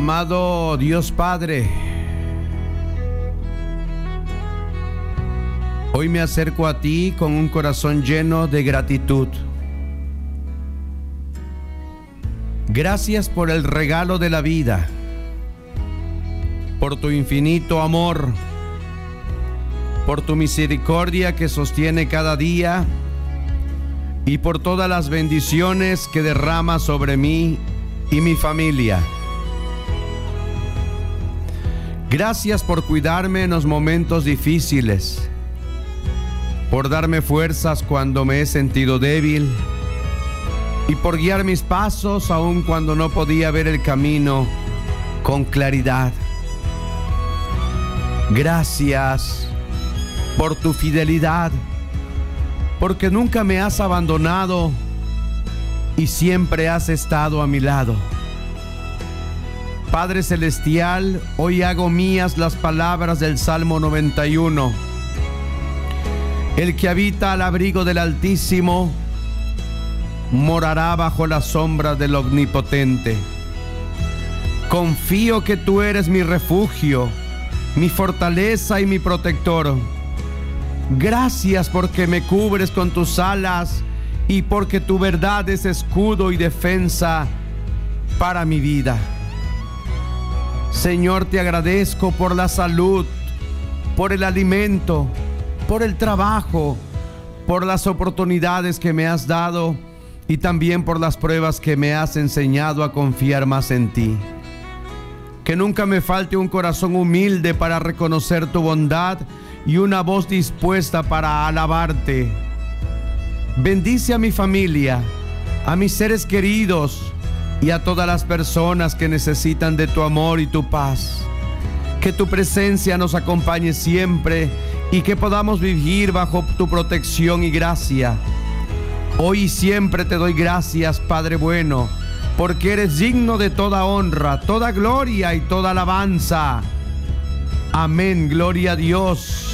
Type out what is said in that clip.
Amado Dios Padre, hoy me acerco a ti con un corazón lleno de gratitud. Gracias por el regalo de la vida, por tu infinito amor, por tu misericordia que sostiene cada día y por todas las bendiciones que derramas sobre mí y mi familia. Gracias por cuidarme en los momentos difíciles, por darme fuerzas cuando me he sentido débil y por guiar mis pasos aun cuando no podía ver el camino con claridad. Gracias por tu fidelidad, porque nunca me has abandonado y siempre has estado a mi lado. Padre Celestial, hoy hago mías las palabras del Salmo 91. El que habita al abrigo del Altísimo morará bajo la sombra del Omnipotente. Confío que tú eres mi refugio, mi fortaleza y mi protector. Gracias porque me cubres con tus alas y porque tu verdad es escudo y defensa para mi vida. Señor, te agradezco por la salud, por el alimento, por el trabajo, por las oportunidades que me has dado y también por las pruebas que me has enseñado a confiar más en ti. Que nunca me falte un corazón humilde para reconocer tu bondad y una voz dispuesta para alabarte. Bendice a mi familia, a mis seres queridos y a todas las personas que necesitan de tu amor y tu paz. Que tu presencia nos acompañe siempre y que podamos vivir bajo tu protección y gracia. Hoy y siempre te doy gracias, Padre bueno, porque eres digno de toda honra, toda gloria y toda alabanza. Amén, gloria a Dios.